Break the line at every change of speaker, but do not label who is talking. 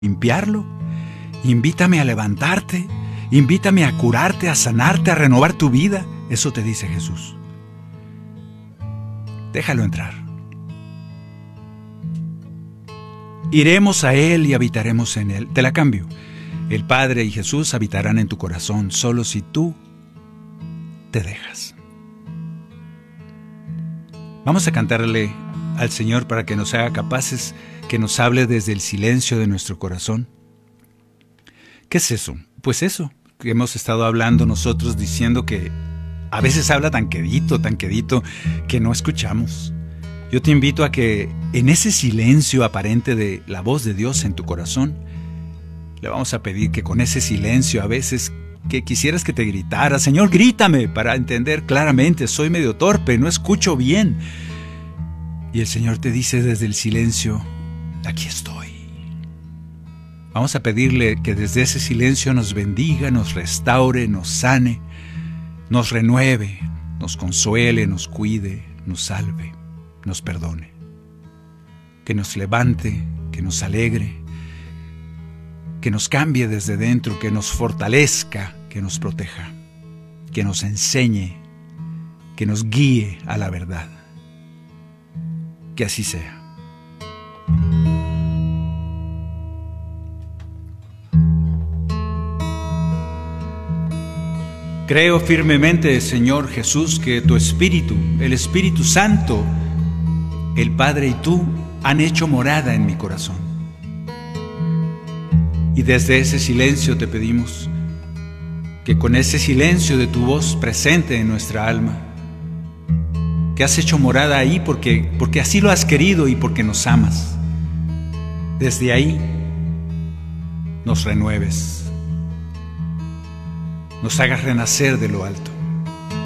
limpiarlo. Invítame a levantarte, invítame a curarte, a sanarte, a renovar tu vida. Eso te dice Jesús. Déjalo entrar. Iremos a Él y habitaremos en Él. Te la cambio. El Padre y Jesús habitarán en tu corazón solo si tú te dejas. Vamos a cantarle al Señor para que nos haga capaces, que nos hable desde el silencio de nuestro corazón. ¿Qué es eso? Pues eso, que hemos estado hablando nosotros, diciendo que a veces habla tan quedito, que no escuchamos. Yo te invito a que en ese silencio aparente de la voz de Dios en tu corazón, le vamos a pedir que con ese silencio a veces que quisieras que te gritara, Señor, grítame para entender claramente, soy medio torpe, no escucho bien. Y el Señor te dice desde el silencio, aquí estoy. Vamos a pedirle que desde ese silencio nos bendiga, nos restaure, nos sane, nos renueve, nos consuele, nos cuide, nos salve, nos perdone. Que nos levante, que nos alegre, que nos cambie desde dentro, que nos fortalezca, que nos proteja, que nos enseñe, que nos guíe a la verdad. Que así sea. Creo firmemente, Señor Jesús, que tu Espíritu, el Espíritu Santo, el Padre y tú han hecho morada en mi corazón. Y desde ese silencio te pedimos que con ese silencio de tu voz presente en nuestra alma, que has hecho morada ahí porque así lo has querido y porque nos amas, desde ahí nos renueves, nos hagas renacer de lo alto.